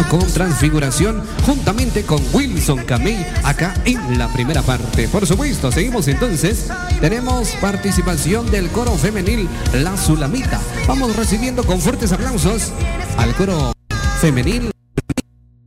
Bueno, con Transfiguración, juntamente con Wilson Camey, acá en la primera parte. Por supuesto, seguimos entonces. Tenemos participación del coro femenil La Sulamita. Vamos recibiendo con fuertes aplausos al coro femenil